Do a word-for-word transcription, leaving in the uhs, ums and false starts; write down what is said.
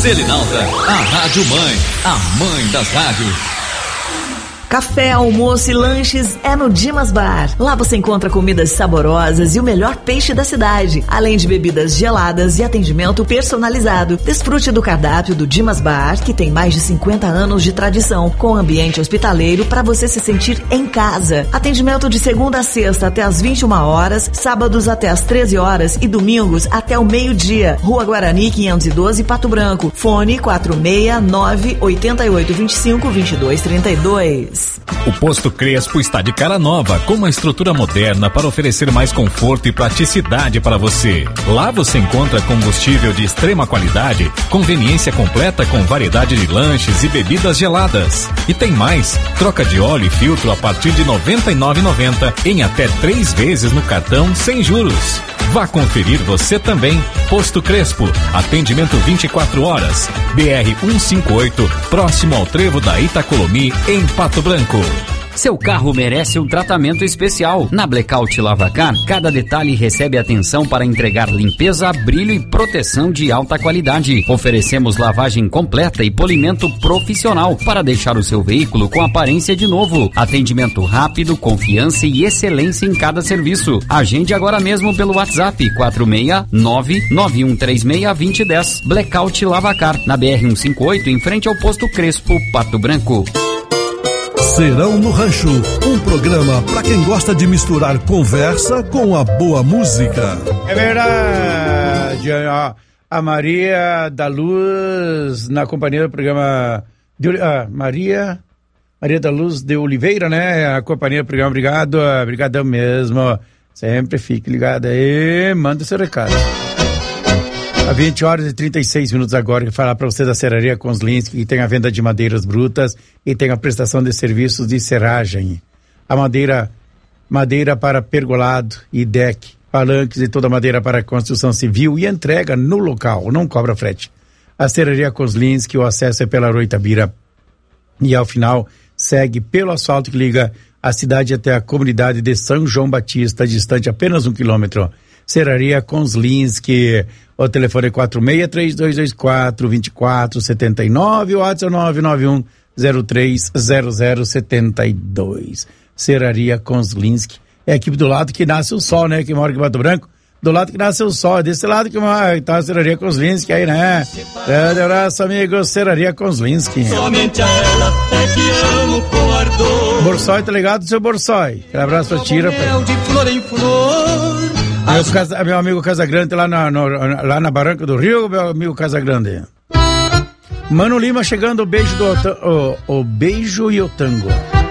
Selinalta, a Rádio Mãe, a mãe das rádios. Café, almoço e lanches é no Dimas Bar. Lá você encontra comidas saborosas e o melhor peixe da cidade, além de bebidas geladas e atendimento personalizado. Desfrute do cardápio do Dimas Bar, que tem mais de cinquenta anos de tradição, com ambiente hospitaleiro para você se sentir em casa. Atendimento de segunda a sexta até às vinte e uma horas, sábados até às treze horas e domingos até o meio-dia. Rua Guarani quinhentos e doze, Pato Branco. Fone quatro seis nove oito oito dois cinco dois dois três dois. O Posto Crespo está de cara nova, com uma estrutura moderna para oferecer mais conforto e praticidade para você. Lá você encontra combustível de extrema qualidade, conveniência completa com variedade de lanches e bebidas geladas. E tem mais, troca de óleo e filtro a partir de noventa e nove reais e noventa centavos em até três vezes no cartão sem juros. Vá conferir você também. Posto Crespo, atendimento vinte e quatro horas. B R cento e cinquenta e oito, próximo ao trevo da Itacolomi, em Pato Branco. Seu carro merece um tratamento especial. Na Blackout Lavacar, cada detalhe recebe atenção para entregar limpeza, brilho e proteção de alta qualidade. Oferecemos lavagem completa e polimento profissional para deixar o seu veículo com aparência de novo. Atendimento rápido, confiança e excelência em cada serviço. Agende agora mesmo pelo WhatsApp quatro seis nove nove um três seis dois zero um zero. Blackout Lavacar, na B R cento e cinquenta e oito, em frente ao Posto Crespo, Pato Branco. Serão no Rancho, um programa para quem gosta de misturar conversa com a boa música. É verdade, a, a Maria da Luz, na companhia do programa de, ah, Maria Maria da Luz de Oliveira, né? A companhia do programa, obrigado, obrigadão mesmo. Sempre fique ligado aí, manda seu recado. Há vinte horas e trinta e seis minutos agora, que falar para você da Serraria Kozlinski, que tem a venda de madeiras brutas e tem a prestação de serviços de serragem. A madeira, madeira para pergolado e deck, palanques e toda madeira para construção civil e entrega no local, não cobra frete. A Serraria Kozlinski, o acesso é pela Rua Itabira e ao final segue pelo asfalto que liga a cidade até a comunidade de São João Batista, distante apenas um quilômetro. Serraria Kozlinski, o telefone é quatro seis três dois dois quatro dois quatro sete nove, o WhatsApp nove nove um zero três zero zero sete dois. Serraria Kozlinski. É a equipe do lado que nasce o sol, né? Que mora aqui em Pato Branco. Do lado que nasce o sol, é desse lado que tá a Serraria Kozlinski aí, né? Grande abraço, amigo, Serraria Kozlinski. Somente a ela é que amo com ardor. Borsói, tá ligado, seu Borsói? Aquele abraço pra Tira. De flor em flor. Meu, casa, meu amigo Casagrande lá na, no, lá na Barranca do Rio, meu amigo Casagrande. Mano Lima chegando, o beijo do o, o beijo e o tango.